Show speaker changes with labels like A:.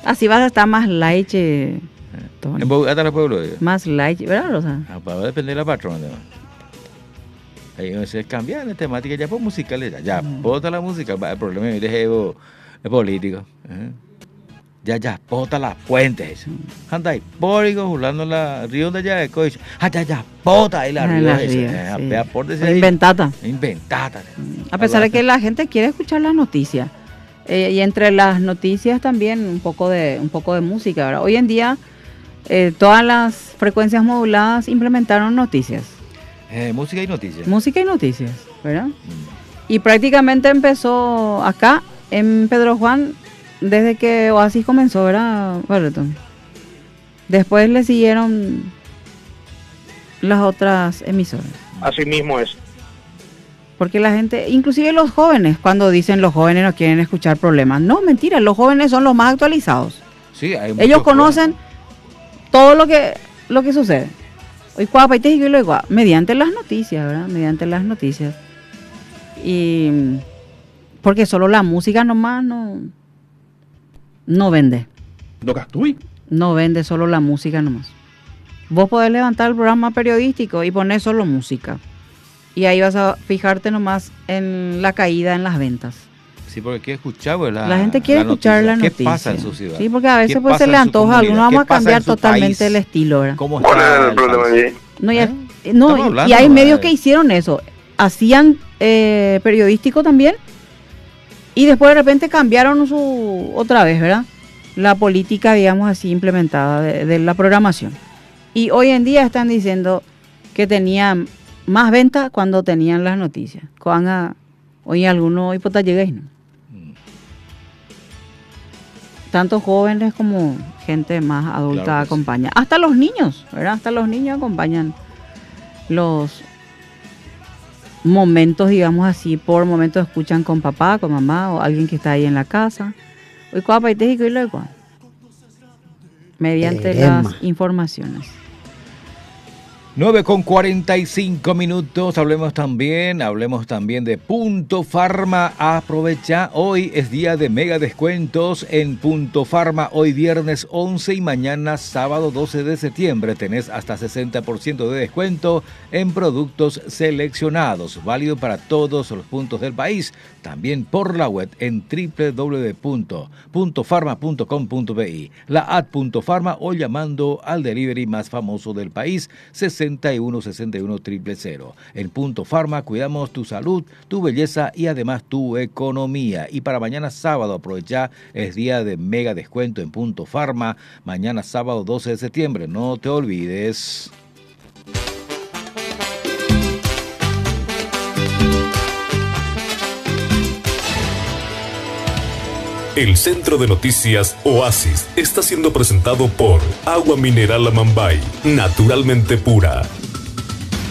A: Así vas a estar más light, Tony.
B: En Bogotá el pueblo.
A: Más light, ¿verdad, Rosa?
B: Para depender de la patrona. Ahí se cambian la temática ya por musicales. Ya, bota la música. El problema es político. Ya, bota las puentes. Anda ahí, pórico, julando la río de allá de coche. Ya, bota ahí la río.
A: Inventada. A pesar de que la gente quiere escuchar las noticias. Y entre las noticias también un poco de música, ¿verdad? Hoy en día todas las frecuencias moduladas implementaron noticias.
B: Música y noticias.
A: Música y noticias, ¿verdad? Y prácticamente empezó acá en Pedro Juan desde que Oasis comenzó, ¿verdad, Barretón? Después le siguieron las otras emisoras.
C: Así mismo es.
A: Porque la gente, inclusive los jóvenes, cuando dicen los jóvenes no quieren escuchar problemas. No, mentira, los jóvenes son los más actualizados.
B: Sí,
A: ellos conocen todo lo que sucede. Hoy mediante las noticias, ¿verdad? Mediante las noticias. Y porque solo la música nomás no vende. No vende solo la música nomás. Vos podés levantar el programa periodístico y poner solo música. Y ahí vas a fijarte nomás en la caída en las ventas.
B: Sí, porque quiere escuchar
A: la gente quiere escuchar la noticia.
B: ¿Qué pasa en su ciudad?
A: Sí, porque a veces pues se le antoja a alguno. Vamos a cambiar totalmente el estilo, ¿verdad?
C: ¿Cuál es el problema allí?
A: Y hay medios que hicieron eso. Hacían periodístico también. Y después de repente cambiaron otra vez, ¿verdad? La política, digamos así, implementada de la programación. Y hoy en día están diciendo que tenían más ventas cuando tenían las noticias. Hoy algunos hipótesis llegáis, ¿no? Tanto jóvenes como gente más adulta claro acompaña. Sí. Hasta los niños, ¿verdad? Hasta los niños acompañan los momentos, digamos así, por momentos escuchan con papá, con mamá o alguien que está ahí en la casa. Hoy mediante las informaciones.
B: 9:45. Hablemos también de Punto Farma. Aprovecha, hoy es día de mega descuentos en Punto Farma. Hoy viernes 11 y mañana sábado 12 de septiembre tenés hasta 60% de descuento en productos seleccionados. Válido para todos los puntos del país. También por la web en www.puntofarma.com.bi. La app Punto Farma o llamando al delivery más famoso del país, 6161-000. En Punto Farma cuidamos tu salud, tu belleza y además tu economía. Y para mañana sábado, aprovecha, es día de mega descuento en Punto Farma. Mañana sábado 12 de septiembre, no te olvides.
D: El Centro de Noticias Oasis está siendo presentado por Agua Mineral Amambay, naturalmente pura.